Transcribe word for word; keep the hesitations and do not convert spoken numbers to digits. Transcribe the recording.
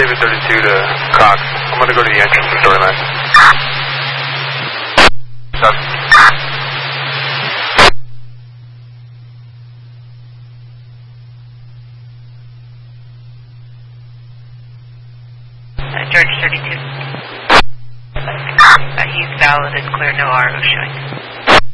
David thirty-two to Cox. I'm going to go to the entrance to storyline. Seven. Uh, George thirty-two. Uh, he's valid and clear, no R O showing.